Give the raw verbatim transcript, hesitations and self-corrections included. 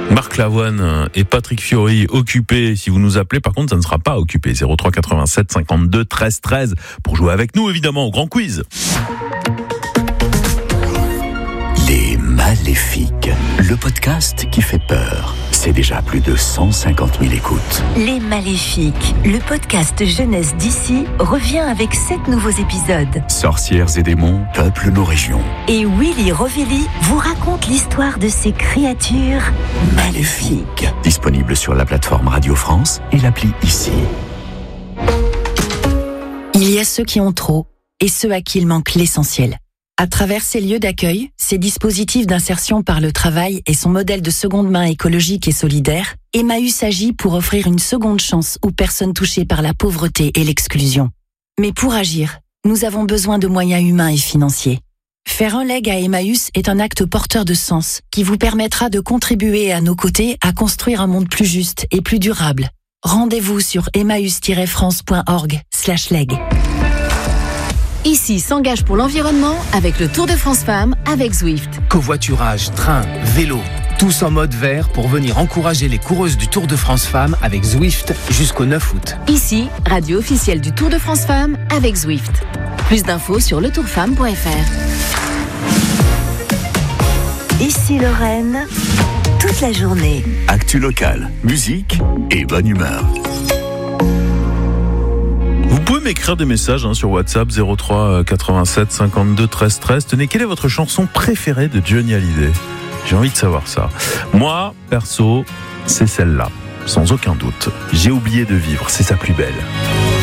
Marc Lavoine et Patrick Fiori occupés. Si vous nous appelez, par contre, ça ne sera pas occupé. zéro trois quatre-vingt-sept cinquante-deux treize treize pour jouer avec nous, évidemment, au grand quiz. Les Maléfiques, le podcast qui fait peur. C'est déjà plus de cent cinquante mille écoutes. Les Maléfiques, le podcast jeunesse d'ici, revient avec sept nouveaux épisodes. Sorcières et démons peuplent nos régions. Et Willy Rovelli vous raconte l'histoire de ces créatures maléfiques. Disponible sur la plateforme Radio France et l'appli Ici. Il y a ceux qui ont trop et ceux à qui il manque l'essentiel. À travers ces lieux d'accueil, ces dispositifs d'insertion par le travail et son modèle de seconde main écologique et solidaire, Emmaüs agit pour offrir une seconde chance aux personnes touchées par la pauvreté et l'exclusion. Mais pour agir, nous avons besoin de moyens humains et financiers. Faire un leg à Emmaüs est un acte porteur de sens qui vous permettra de contribuer à nos côtés à construire un monde plus juste et plus durable. Rendez-vous sur emmaüs tiret france point org slash leg. Ici s'engage pour l'environnement avec le Tour de France Femmes avec Zwift. Covoiturage, train, vélo, tous en mode vert pour venir encourager les coureuses du Tour de France Femmes avec Zwift jusqu'au neuf août. Ici, radio officielle du Tour de France Femmes avec Zwift. Plus d'infos sur le tour femme point f r. Ici Lorraine, toute la journée. Actu locale, musique et bonne humeur. Vous pouvez m'écrire des messages hein, sur WhatsApp zéro trois quatre-vingt-sept cinquante-deux treize treize. Tenez, quelle est votre chanson préférée de Johnny Hallyday ? J'ai envie de savoir ça. Moi, perso, c'est celle-là, sans aucun doute. J'ai oublié de vivre, c'est sa plus belle.